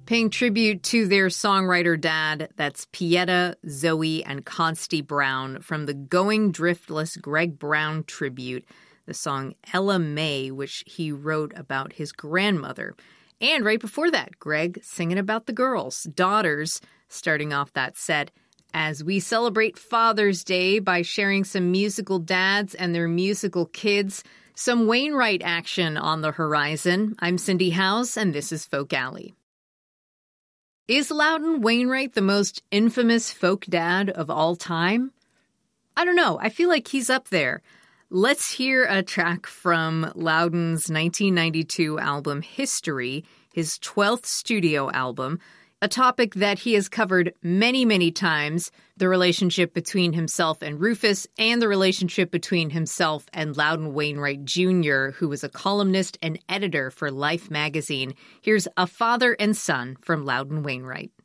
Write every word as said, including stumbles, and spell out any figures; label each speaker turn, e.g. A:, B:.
A: Paying tribute to their songwriter dad, that's Pieta, Zoe, and Consti Brown from the Going Driftless Greg Brown tribute, the song Ella May, which he wrote about his grandmother. And right before that, Greg singing about the girls, daughters, starting off that set as we celebrate Father's Day by sharing some musical dads and their musical kids. Some Wainwright action on the horizon. I'm Cindy Howes, and this is Folk Alley. Is Loudon Wainwright the most infamous folk dad of all time? I don't know. I feel like he's up there. Let's hear a track from Loudon's nineteen ninety-two album History, his twelfth studio album, a topic that he has covered many, many times, the relationship between himself and Rufus, and the relationship between himself and Loudon Wainwright Junior, who was a columnist and editor for Life magazine. Here's A Father and Son from Loudon Wainwright.